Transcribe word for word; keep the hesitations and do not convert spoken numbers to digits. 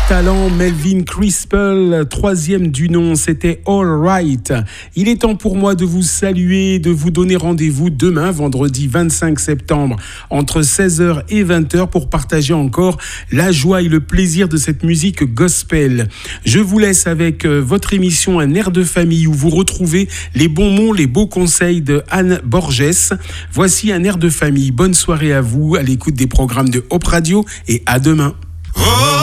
Talent, Melvin Crispell, troisième du nom, c'était All Right. Il est temps pour moi de vous saluer, de vous donner rendez-vous demain, vendredi vingt-cinq septembre, entre seize heures et vingt heures pour partager encore la joie et le plaisir de cette musique gospel. Je vous laisse avec votre émission Un air de famille où vous retrouvez les bons mots, les beaux conseils de Anne Borges. Voici Un air de famille. Bonne soirée à vous, à l'écoute des programmes de Hop Radio et à demain. Oh